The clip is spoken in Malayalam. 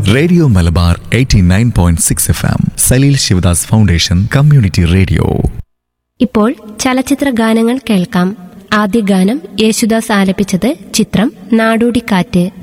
Radio Malabar 89.6 FM, Saleel Sivadas foundation community radio. ഇപ്പോൾ ചലച്ചിത്ര ഗാനങ്ങൾ കേൾക്കാം. ആദ്യ ഗാനം യേശുദാസ് ആലപിച്ചത്. ചിത്രം നാടോടിക്കാറ്റ്.